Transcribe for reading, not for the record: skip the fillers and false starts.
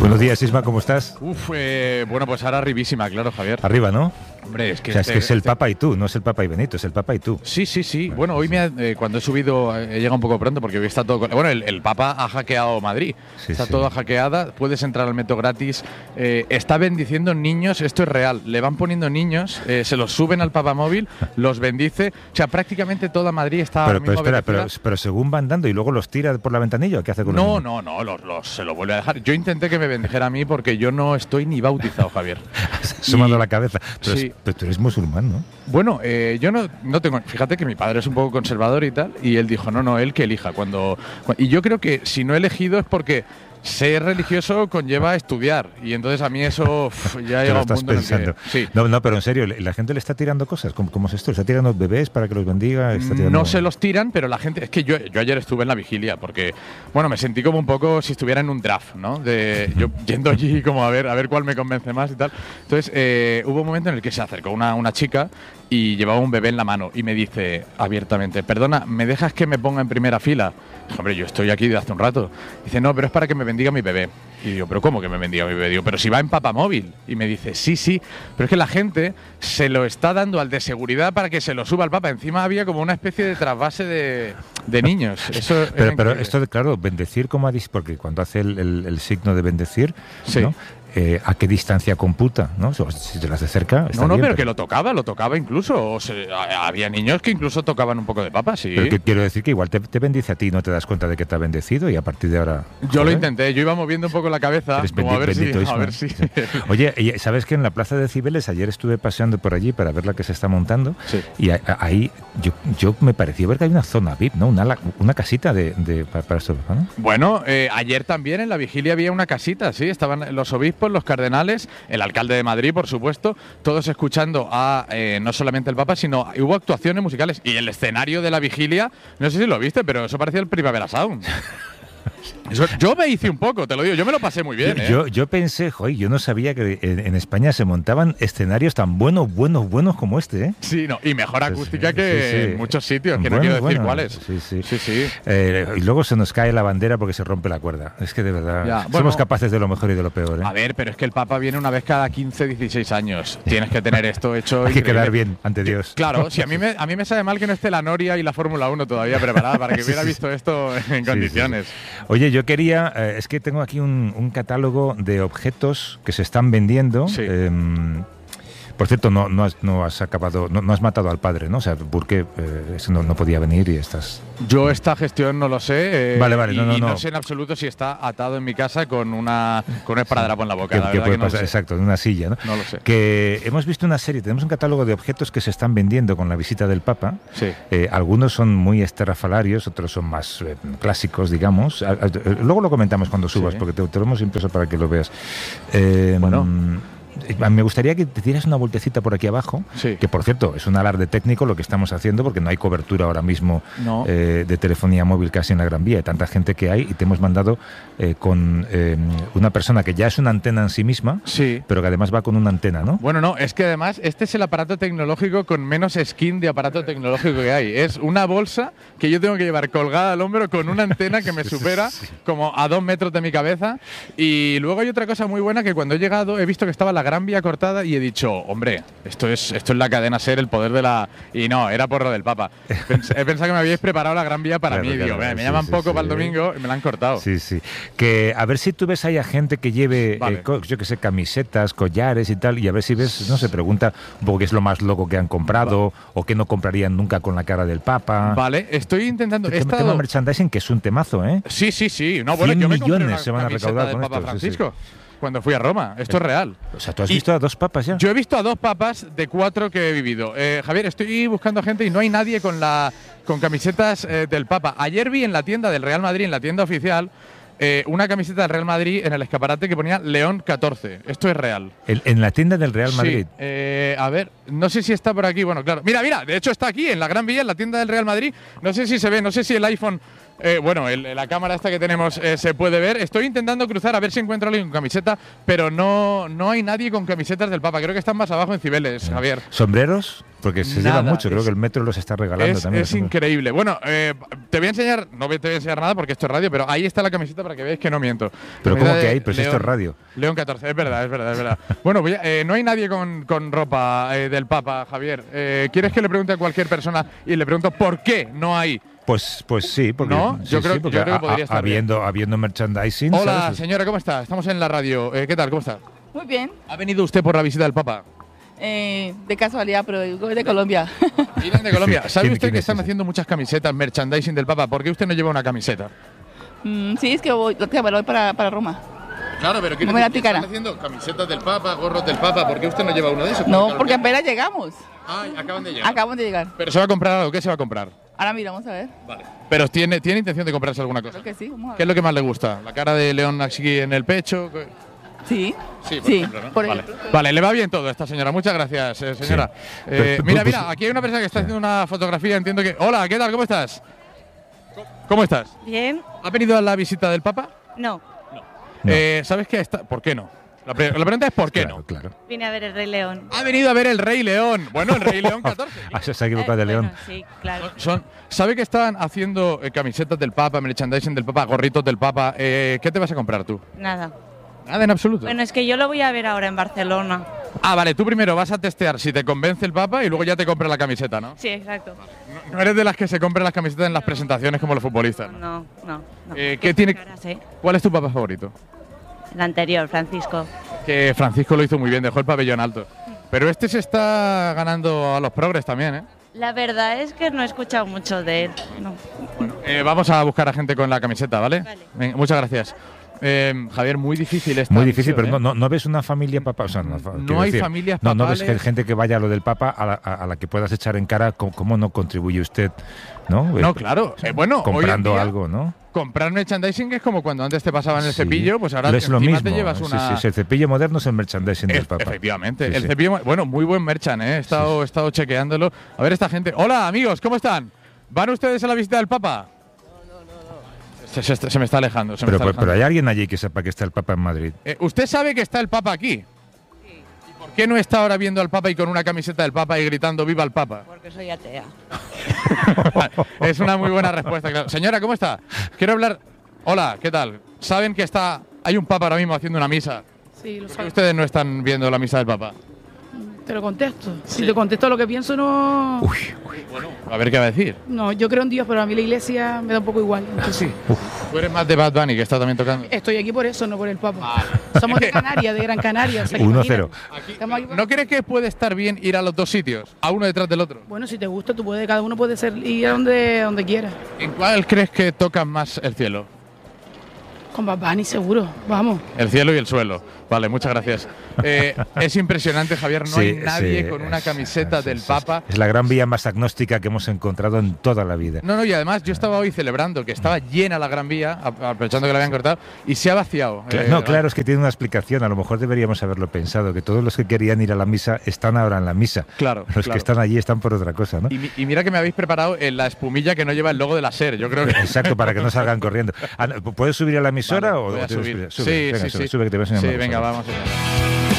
Buenos días, Isma, ¿cómo estás? Bueno, pues ahora arribísima, claro, Javier. Arriba, ¿no? Hombre, es que... O sea, es que es el Papa y tú, no es el Papa y Benito, es el Papa y tú. Sí. Bueno, hoy cuando he subido he llegado un poco pronto porque hoy está todo... Bueno, el Papa ha hackeado Madrid. Está todo hackeada, puedes entrar al metro gratis. Está bendiciendo niños, esto es real. Le van poniendo niños, se los suben al Papa móvil, los bendice. O sea, prácticamente toda Madrid está... Pero según van dando y luego los tira por la ventanilla, ¿qué hace con los niños? No, se lo vuelve a dejar. Yo intenté que me bendijera a mí porque yo no estoy ni bautizado, Javier. Sumando la cabeza. Pero tú eres musulmán, ¿no? Bueno, yo no tengo... Fíjate que mi padre es un poco conservador y tal, y él dijo, no, él que elija. Y yo creo que si no he elegido es porque ser religioso conlleva estudiar, y entonces a mí eso ya llega a un punto pensando. en el que... Sí. No, pero en serio, ¿la gente le está tirando cosas? ¿Cómo es esto? ¿Le está tirando bebés para que los bendiga? No se los tiran, pero la gente... Es que yo ayer estuve en la vigilia porque, bueno, me sentí como un poco si estuviera en un draft, ¿no? Yo yendo allí como a ver cuál me convence más y tal. Entonces, hubo un momento en el que se acercó una chica y llevaba un bebé en la mano y me dice abiertamente, perdona, ¿me dejas que me ponga en primera fila? Dije, hombre, yo estoy aquí de hace un rato. Dice, no, pero es para que me bendiga mi bebé. Y digo, ¿pero cómo que me bendiga mi bebé? Digo, pero si va en papamóvil. Y me dice, sí, pero es que la gente se lo está dando al de seguridad para que se lo suba al Papa. Encima había como una especie de trasvase de niños. Eso pero esto de, claro, bendecir, como ha dicho, porque cuando hace el signo de bendecir, sí, ¿no? ¿A qué distancia computa? ¿No? Si te las hace cerca, está bien, pero que lo tocaba incluso. Había niños que incluso tocaban un poco de papa, sí. Pero que quiero decir que igual te bendice a ti, no te das cuenta de que te ha bendecido y a partir de ahora... Yo lo intenté, yo iba moviendo un poco la cabeza, como a ver si... Sí. Oye, ¿sabes que en la Plaza de Cibeles ayer estuve paseando por allí para ver la que se está montando? Sí. Y ahí yo me pareció ver que hay una zona VIP, ¿no? Una casita para estos, ¿no? Bueno, ayer también en la vigilia había una casita, sí, estaban los obispos, los cardenales, el alcalde de Madrid, por supuesto, todos escuchando a no solamente el Papa, sino hubo actuaciones musicales y el escenario de la vigilia, no sé si lo viste, pero eso parecía el Primavera Sound. Yo me hice un poco, te lo digo, yo me lo pasé muy bien. Yo pensé, yo no sabía que en España se montaban escenarios tan buenos como este, ¿eh? Sí, y mejor acústica que en muchos sitios, que no quiero decir cuáles. Sí. Y luego se nos cae la bandera porque se rompe la cuerda. Es que de verdad, somos capaces de lo mejor y de lo peor, ¿eh? A ver, pero es que el Papa viene una vez cada 15, 16 años. Tienes que tener esto hecho. Hay que quedar bien ante Dios. Claro, si a mí me sabe mal que no esté la Noria y la Fórmula 1 todavía preparada para que hubiera visto esto en condiciones. Oye, yo quería, es que tengo aquí un catálogo de objetos que se están vendiendo. Sí. Por cierto, no has matado al padre, ¿no? O sea, porque no podía venir y estás... Yo esta gestión no lo sé. Vale, no sé en absoluto si está atado en mi casa con un esparadrapo en la boca. ¿Qué puede pasar? Exacto, en una silla, ¿no? No lo sé. Que hemos visto una serie, tenemos un catálogo de objetos que se están vendiendo con la visita del Papa. Sí. Algunos son muy esterrafalarios, otros son más clásicos, digamos. Luego lo comentamos cuando subas, sí, porque te lo hemos impreso para que lo veas. Me gustaría que te tiras una vueltecita por aquí abajo, sí, que por cierto es un alarde técnico lo que estamos haciendo porque no hay cobertura ahora mismo de telefonía móvil casi en la Gran Vía, hay tanta gente que hay y te hemos mandado con una persona que ya es una antena en sí misma, sí, pero que además va con una antena, ¿no? Bueno, es que además este es el aparato tecnológico con menos skin de aparato tecnológico que hay. Es una bolsa que yo tengo que llevar colgada al hombro con una antena que me supera como a 2 metros de mi cabeza. Y luego hay otra cosa muy buena que cuando he llegado he visto que estaba la Gran Vía cortada y he dicho, hombre, esto es la cadena SER, el poder de la... Y no, era por lo del Papa. He pensado que me habíais preparado la Gran Vía para mí. Digo, me llaman poco para el domingo y me la han cortado. Sí. Que a ver si tú ves ahí a gente que lleve, yo que sé, camisetas, collares y tal, y a ver si ves, no sé, pregunta un poco qué es lo más loco que han comprado o qué no comprarían nunca con la cara del Papa. Vale, estoy intentando... Tema merchandising que es un temazo, ¿eh? Sí. No, bueno, 100 yo me compré millones se van a recaudar del con Papa esto. Francisco. Cuando fui a Roma, esto es real. O sea, ¿tú has visto a 2 papas ya? Yo he visto a 2 papas de 4 que he vivido. Javier, estoy buscando gente y no hay nadie con camisetas del Papa. Ayer vi en la tienda del Real Madrid, en la tienda oficial, una camiseta del Real Madrid en el escaparate que ponía León 14. Esto es real. ¿En la tienda del Real Madrid? Sí. A ver, no sé si está por aquí. Bueno, claro. Mira, de hecho está aquí, en la Gran Vía, en la tienda del Real Madrid. No sé si se ve, no sé si el iPhone Bueno, la cámara esta que tenemos se puede ver. Estoy intentando cruzar a ver si encuentro a alguien con camiseta, pero no hay nadie con camisetas del Papa. Creo que están más abajo en Cibeles, Javier. ¿Sombreros? Porque se lleva mucho, creo que el metro los está regalando también. Es increíble. Bueno, te voy a enseñar, no te voy a enseñar nada porque esto es radio, pero ahí está la camiseta para que veáis que no miento. Pero ¿cómo que hay? Pues esto es radio. León 14, es verdad. Bueno, no hay nadie con ropa del Papa, Javier. ¿Quieres que le pregunte a cualquier persona y le pregunto por qué no hay? Pues sí, porque, ¿no? Yo creo que podría estar habiendo merchandising. Hola, ¿sabes? señora, ¿cómo está? Estamos en la radio. ¿Qué tal? ¿Cómo está? Muy bien. ¿Ha venido usted por la visita del Papa? De casualidad, pero de Colombia. Vienen de Colombia. Sí. ¿Sabe usted ¿Quién que es están ese? haciendo muchas camisetas, merchandising del Papa? ¿Por qué usted no lleva una camiseta? Sí, es que voy para Roma. Claro, pero No me la picará. están haciendo camisetas del Papa, gorros del Papa. ¿Por qué usted no lleva uno de esos? No, porque apenas llegamos. Ay, acaban de llegar. Acabamos de llegar. ¿Pero se va a comprar algo? ¿Qué se va a comprar? Ahora mira, vamos a ver. Vale. ¿Pero tiene intención de comprarse alguna cosa? Creo que sí, vamos a ver. ¿Qué es lo que más le gusta? ¿La cara de León aquí en el pecho? Sí. Sí, por ejemplo, ¿no? por Vale. ejemplo. Vale, le va bien todo a esta señora. Muchas gracias, señora. Sí. Mira, aquí hay una persona que está haciendo una fotografía, entiendo que… Hola, ¿qué tal? ¿Cómo estás? ¿Cómo estás? Bien. ¿Ha venido a la visita del Papa? No. ¿Sabes qué? ¿Por qué no? La pregunta es ¿por qué Claro, no? claro. Vine a ver el Rey León. Ha venido a ver el Rey León. Bueno, el Rey León 14. Se ha equivocado de León. Bueno, sí, claro. ¿Sabe que están haciendo camisetas del Papa, merchandising del Papa, gorritos del Papa? ¿Qué te vas a comprar tú? Nada. Nada en absoluto. Bueno, es que yo lo voy a ver ahora en Barcelona. Ah, vale, tú primero vas a testear si te convence el Papa y luego ya te compras la camiseta, ¿no? Sí, exacto. No eres de las que se compran las camisetas en las presentaciones como los futbolistas, ¿no? No. ¿Qué tiene? Caras, ¿eh? ¿Cuál es tu Papa favorito? El anterior, Francisco. Que Francisco lo hizo muy bien, dejó el pabellón alto. Pero este se está ganando a los progres también, ¿eh? La verdad es que no he escuchado mucho de él. No. Vamos a buscar a gente con la camiseta, ¿vale? Vale. Venga, muchas gracias. Javier, muy difícil esta Muy difícil, misión, pero ¿eh? no ves una familia papa. O sea, quiero hay decir, familias no ves papales. gente que vaya a lo del Papa a la que puedas echar en cara cómo no contribuye usted, ¿no? No, claro. Bueno, comprando hoy en día, algo, ¿no? comprar merchandising es como cuando antes te pasaban el Sí. cepillo, pues ahora es lo encima mismo. te llevas una… Sí, el cepillo moderno es el merchandising del Papa. Efectivamente. Sí, El sí. cepillo, bueno, muy buen merchan, ¿eh? He estado chequeándolo. A ver esta gente. Hola, amigos, ¿cómo están? ¿Van ustedes a la visita del Papa? Se me está alejando. Pero hay alguien allí que sepa que está el Papa en Madrid. ¿Usted sabe que está el Papa aquí? Sí. ¿Y por qué no está ahora viendo al Papa y con una camiseta del Papa y gritando ¡Viva el Papa! Porque soy atea. Es una muy buena respuesta, claro. Señora, ¿cómo está? Quiero hablar… Hola, ¿qué tal? ¿Saben que hay un Papa ahora mismo haciendo una misa? Sí, lo ¿Por qué sabes. ustedes no están viendo la misa del Papa? Te lo contesto. Sí. Si te contesto lo que pienso, no. Bueno, a ver qué va a decir. No, yo creo en Dios, pero a mí la iglesia me da un poco igual. Entonces, Tú eres más de Bad Bunny, que está también tocando. estoy aquí por eso, no por el Papa. Somos de Canarias, de Gran Canaria. O sea, que 1-0. imagínate. Estamos aquí por- ¿No crees que puede estar bien ir a los dos sitios, a uno detrás del otro? Bueno, si te gusta, cada uno puede ir a donde quiera. ¿En cuál crees que tocan más el cielo? Con Bad Bunny, seguro. Vamos. El cielo y el suelo. Vale, muchas gracias. Es impresionante, Javier, no hay nadie Sí, con una camiseta del es Papa. Es la gran vía más agnóstica que hemos encontrado en toda la vida. No, y además yo estaba hoy celebrando que estaba llena la Gran Vía, aprovechando que la habían cortado, y se ha vaciado. Claro, es que tiene una explicación. A lo mejor deberíamos haberlo pensado, que todos los que querían ir a la misa están ahora en la misa. Claro, Los claro. que están allí están por otra cosa, ¿no? Y mira que me habéis preparado la espumilla que no lleva el logo de la SER. Yo creo que… Exacto, para que no salgan corriendo. ¿Puedes subir a la emisora Vale, o voy a tienes subir. que- Sube, venga, sube, que te voy a enseñar Sí, una venga, cosa. vamos allá.